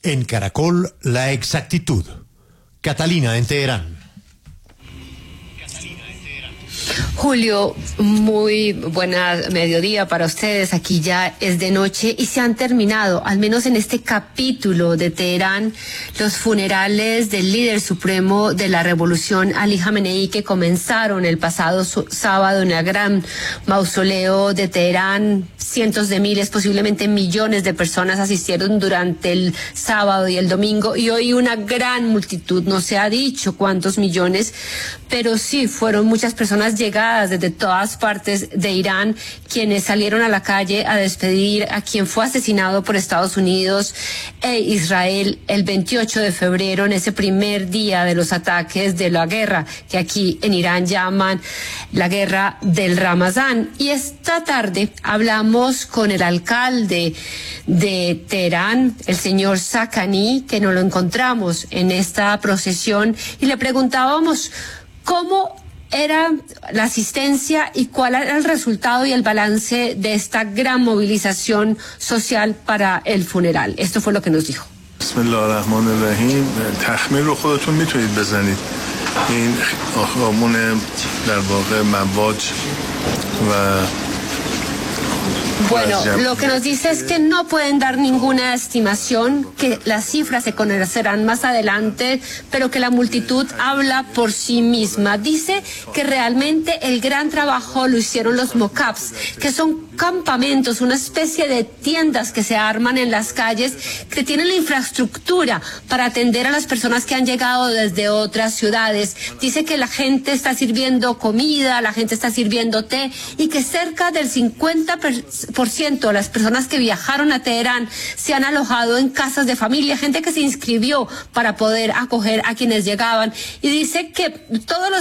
En Caracol, la exactitud. Catalina en Teherán. Julio, muy buena mediodía para ustedes. Aquí ya es de noche y se han terminado, al menos en este capítulo de Teherán, los funerales del líder supremo de la revolución, Ali Jamenei, que comenzaron el pasado sábado en el gran mausoleo de Teherán. Cientos de miles, posiblemente millones de personas asistieron durante el sábado y el domingo, y hoy una gran multitud, no se ha dicho cuántos millones, pero sí fueron muchas personas llegadas desde todas partes de Irán, quienes salieron a la calle a despedir a quien fue asesinado por Estados Unidos e Israel el 28 de febrero, en ese primer día de los ataques de la guerra, que aquí en Irán llaman la guerra del Ramadán. Y esta tarde hablamos con el alcalde de Teherán, el señor Sakani, que nos lo encontramos en esta procesión, y le preguntábamos cómo era la asistencia y cuál era el resultado y el balance de esta gran movilización social para el funeral. Esto fue lo que nos dijo. Bismillahirrahmanirrahim. تخمین رو خودتون میتونید بزنید. این آخامون در واقع مواج و Bueno, lo que nos dice es que no pueden dar ninguna estimación, que las cifras se conocerán más adelante, pero que la multitud habla por sí misma. Dice que realmente el gran trabajo lo hicieron los mock-ups, que son campamentos, una especie de tiendas que se arman en las calles, que tienen la infraestructura para atender a las personas que han llegado desde otras ciudades. Dice que la gente está sirviendo comida, la gente está sirviendo té, y que cerca del 50% de las personas que viajaron a Teherán se han alojado en casas de familia, gente que se inscribió para poder acoger a quienes llegaban. Y dice que todos los